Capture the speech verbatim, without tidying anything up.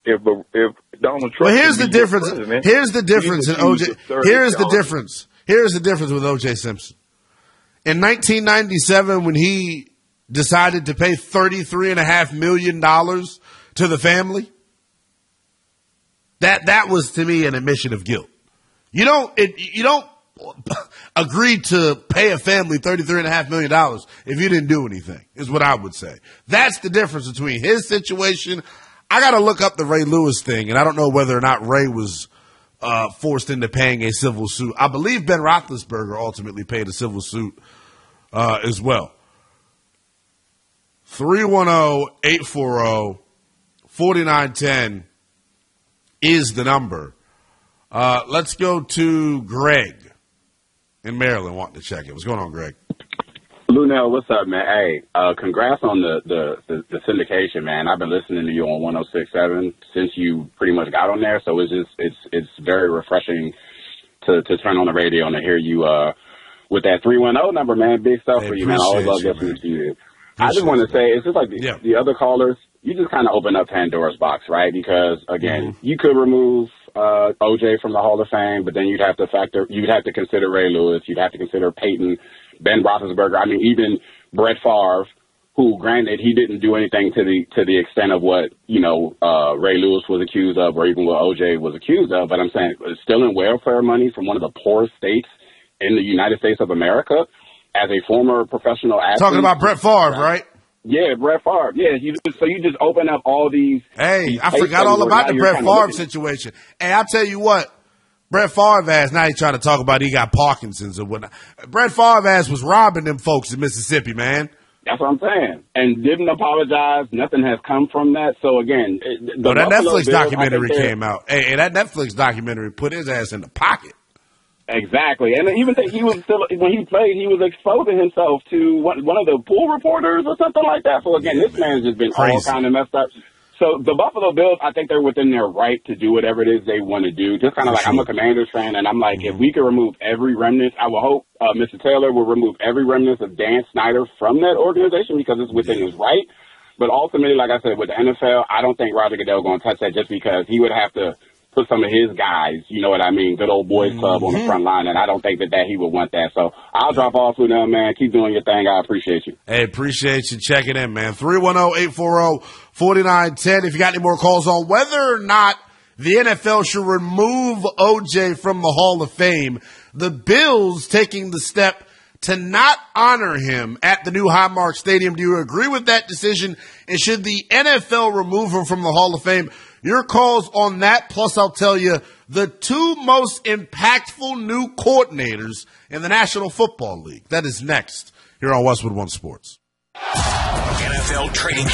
if if Donald Trump. Well, here's the can be difference. president, Here's the difference in O J. to serve Here's the John. difference. Here's the difference with O J Simpson. In nineteen ninety-seven, when he decided to pay thirty-three and a half million dollars to the family, that that was to me an admission of guilt. You don't it, you don't agree to pay a family thirty-three and a half million dollars if you didn't do anything, is what I would say. That's the difference between his situation. I got to look up the Ray Lewis thing, and I don't know whether or not Ray was uh, forced into paying a civil suit. I believe Ben Roethlisberger ultimately paid a civil suit uh, as well. three one zero, eight four zero, four nine one zero is the number. Uh, let's go to Greg in Maryland wanting to check it. What's going on, Greg? Lunel, what's up, man? Hey, uh, congrats on the, the, the, the syndication, man. I've been listening to you on one oh six point seven since you pretty much got on there, so it's just it's it's very refreshing to, to turn on the radio and to hear you uh, with that three one zero number, man. Big stuff Hey, for you, man. I always love you, listening man. to you. Appreciate I just want to you, say, it's just like the, yeah. the other callers, you just kind of open up Pandora's box, right? Because, again, Mm-hmm. you could remove uh, O J from the Hall of Fame, but then you'd have to factor, you'd have to consider Ray Lewis, you'd have to consider Peyton, Ben Roethlisberger. I mean, even Brett Favre, who, granted, he didn't do anything to the to the extent of what, you know, uh, Ray Lewis was accused of or even what O J was accused of. But I'm saying stealing welfare money from one of the poorest states in the United States of America as a former professional athlete. Talking about Brett Favre, right? Yeah, Brett Favre. Yeah, you just, so you just open up all these. Hey, these I case forgot studies all where about now the you're Brett kinda Favre looking- situation. Hey, I'll tell you what. Brett Favre ass, now he's trying to talk about he got Parkinson's or whatnot. Brett Favre ass was robbing them folks in Mississippi, man. That's what I'm saying. And didn't apologize. Nothing has come from that. So, again, it- the No, that Buffalo Netflix Bills, I documentary think they're- came out. Hey, hey, that Netflix documentary put his ass in the pocket. Exactly. And even think he was still, when he played, he was exposing himself to one, one of the pool reporters or something like that. So, again, Yeah, this man. man's just been Crazy. all kind of messed up. So the Buffalo Bills, I think they're within their right to do whatever it is they want to do. Just kind of For like, I'm sure. a Commanders fan, and I'm like, if we could remove every remnant, I will hope uh, Mister Taylor will remove every remnant of Dan Snyder from that organization because it's within his right. But ultimately, like I said, with the N F L, I don't think Roger Goodell going to touch that just because he would have to put some of his guys, you know what I mean, good old boys club on the front line, and I don't think that, that he would want that. So I'll drop off with them, man. Keep doing your thing. I appreciate you. Hey, appreciate you checking in, man. three one zero, eight four zero, four nine one zero. If you got any more calls on whether or not the N F L should remove O J from the Hall of Fame, the Bills taking the step to not honor him at the new Highmark Stadium. Do you agree with that decision? And should the N F L remove him from the Hall of Fame? Your calls on that, plus I'll tell you the two most impactful new coordinators in the National Football League. That is next here on Westwood One Sports. N F L training